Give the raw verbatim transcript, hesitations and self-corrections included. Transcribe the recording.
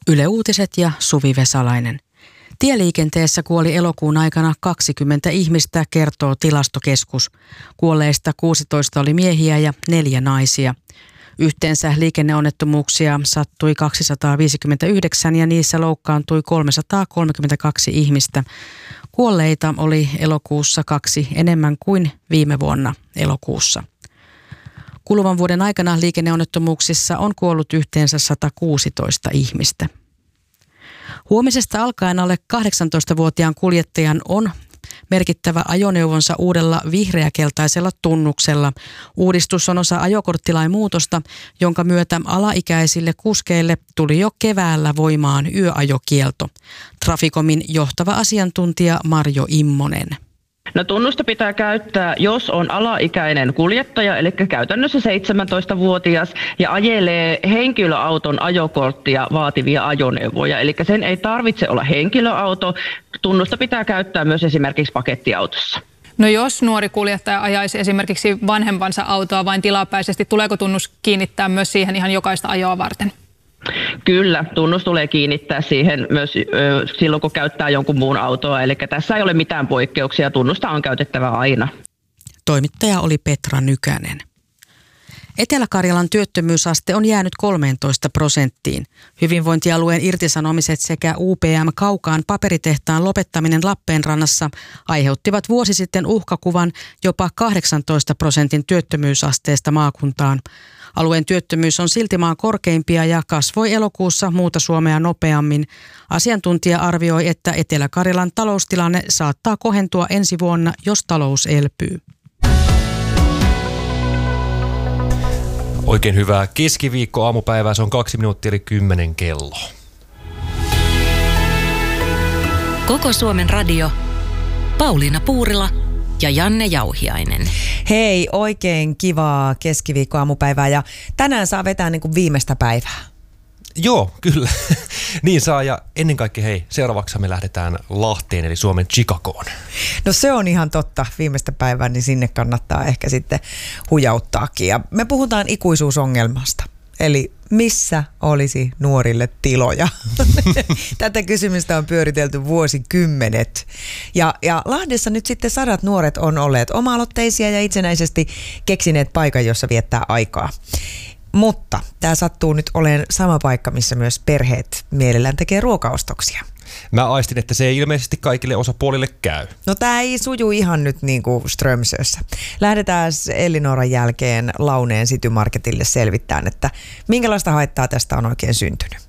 Yle Uutiset ja Suvi Vesalainen. Tieliikenteessä kuoli elokuun aikana kaksikymmentä ihmistä, kertoo Tilastokeskus. Kuolleista kuusitoista oli miehiä ja neljä naisia. Yhteensä liikenneonnettomuuksia sattui kaksisataaviisikymmentäyhdeksän ja niissä loukkaantui kolmesataakolmekymmentäkaksi ihmistä. Kuolleita oli elokuussa kaksi enemmän kuin viime vuonna elokuussa. Kuluvan vuoden aikana liikenneonnettomuuksissa on kuollut yhteensä sata kuusitoista ihmistä. Huomisesta alkaen alle kahdeksantoistavuotiaan kuljettajan on merkittävä ajoneuvonsa uudella vihreäkeltaisella tunnuksella. Uudistus on osa ajokorttilain muutosta, jonka myötä alaikäisille kuskeille tuli jo keväällä voimaan yöajokielto. Traficomin johtava asiantuntija Marjo Immonen. No tunnusta pitää käyttää, jos on alaikäinen kuljettaja, eli käytännössä seitsemäntoistavuotias, ja ajelee henkilöauton ajokorttia vaativia ajoneuvoja. Eli sen ei tarvitse olla henkilöauto. Tunnusta pitää käyttää myös esimerkiksi pakettiautossa. No jos nuori kuljettaja ajaisi esimerkiksi vanhempansa autoa vain tilapäisesti, tuleeko tunnus kiinnittää myös siihen ihan jokaista ajoa varten? Kyllä, tunnus tulee kiinnittää siihen myös ö, silloin, kun käyttää jonkun muun autoa. Eli tässä ei ole mitään poikkeuksia, tunnusta on käytettävä aina. Toimittaja oli Petra Nykänen. Etelä-Karjalan työttömyysaste on jäänyt kolmeentoista prosenttiin. Hyvinvointialueen irtisanomiset sekä U P M-Kaukaan paperitehtaan lopettaminen Lappeenrannassa aiheuttivat vuosi sitten uhkakuvan jopa kahdeksantoista prosentin työttömyysasteesta maakuntaan. Alueen työttömyys on silti maan korkeimpia ja kasvoi elokuussa muuta Suomea nopeammin. Asiantuntija arvioi, että Etelä-Karjalan taloustilanne saattaa kohentua ensi vuonna, jos talous elpyy. Oikein hyvää keskiviikko aamupäivää, se on kaksi minuuttia eli kymmenen kello. Koko Suomen radio, Pauliina Puurila ja Janne Jauhiainen. Hei, oikein kivaa keskiviikko aamupäivää ja tänään saa vetää niin kuin viimeistä päivää. Joo, kyllä. Niin saa ja ennen kaikkea hei, seuraavaksi me lähdetään Lahteen eli Suomen Chicagoon. No se on ihan totta. Viimeistä päivää, niin sinne kannattaa ehkä sitten hujauttaakin. Ja me puhutaan ikuisuusongelmasta. Eli missä olisi nuorille tiloja? Tätä kysymystä on pyöritelty vuosikymmenet. Ja, ja Lahdessa nyt sitten sadat nuoret on olleet oma-aloitteisia ja itsenäisesti keksineet paikan, jossa viettää aikaa. Mutta tämä sattuu nyt olemaan sama paikka, missä myös perheet mielellään tekee ruokaostoksia. Mä aistin, että se ei ilmeisesti kaikille osapuolille käy. No tämä ei suju ihan nyt niin kuin Strömsössä. Lähdetään Ellinoran jälkeen Launeen City Marketille selvittämään, että minkälaista haittaa tästä on oikein syntynyt.